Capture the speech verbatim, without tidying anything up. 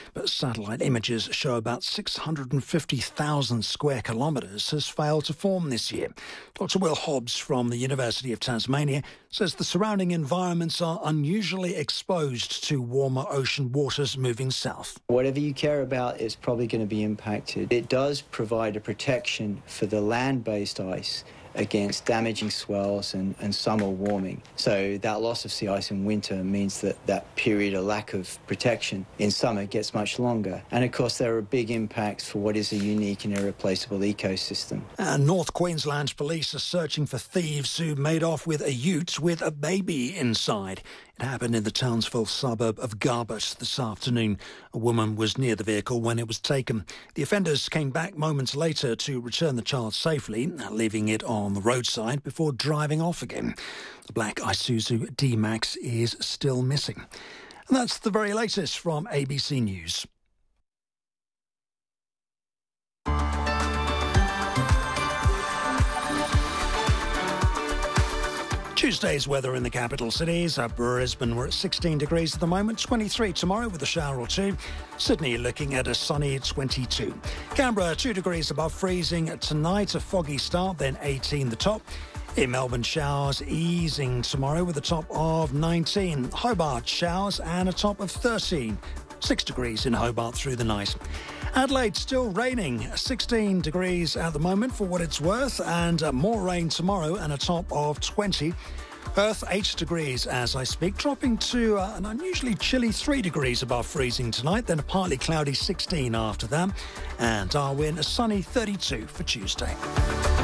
But satellite images show about six hundred fifty thousand square kilometres has failed to form this year. Doctor Will Hobbs from the University of Tasmania says the surrounding environments are unusually exposed to warmer ocean waters moving south. Whatever you care about is probably going to be impacted. It does provide a protection for the land-based ice against damaging swells and, and summer warming. So that loss of sea ice in winter means that that period of lack of protection in summer gets much longer. And of course there are big impacts for what is a unique and irreplaceable ecosystem. And North Queensland police are searching for thieves who made off with a ute with a baby inside. It happened in the Townsville suburb of Garbutt this afternoon. A woman was near the vehicle when it was taken. The offenders came back moments later to return the child safely, leaving it on the roadside before driving off again. The black Isuzu D-Max is still missing. And that's the very latest from A B C News. Tuesday's weather in the capital cities. At Brisbane, we're at sixteen degrees at the moment, twenty-three tomorrow with a shower or two. Sydney looking at a sunny twenty-two. Canberra, two degrees above freezing tonight, a foggy start, then eighteen the top. In Melbourne, showers easing tomorrow with a top of nineteen. Hobart, showers and a top of thirteen. six degrees in Hobart through the night. Adelaide still raining, sixteen degrees at the moment for what it's worth, and uh, more rain tomorrow and a top of twenty. Perth, eight degrees as I speak, dropping to uh, an unusually chilly three degrees above freezing tonight, then a partly cloudy sixteen after that. And Darwin, a sunny thirty-two for Tuesday.